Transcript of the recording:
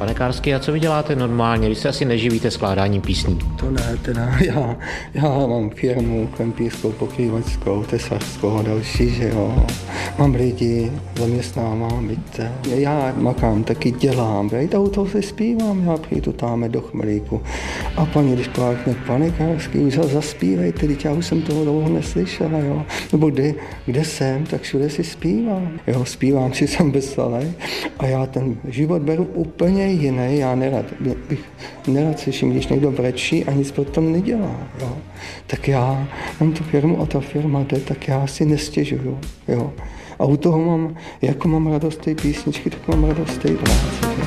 Pane Kársky, a co vy děláte normálně? Vy se asi neživíte skládáním písní. To ne, teda já mám firmu kempířskou, pokrývačskou, tesařskou a další, že jo. Mám lidi, zaměstnávám, víte. Já makám, taky dělám, a u toho se zpívám, já přijdu tam do Chmelíku. A paní, když plákne, pane Kárský, zaspívejte, teď já už jsem toho dlouho neslyšela, jo. Nebo kde jsem, tak všude si zpívám. Jo, zpívám si jsem veselý a já ten život beru úplně jiný, já nerad slyším, když někdo brečí a nic pro to nedělá, jo. Tak já mám tu firmu a ta firma jde, tak já si nestěžuju, jo. A u toho mám radost té písničky, tak mám radost té práce.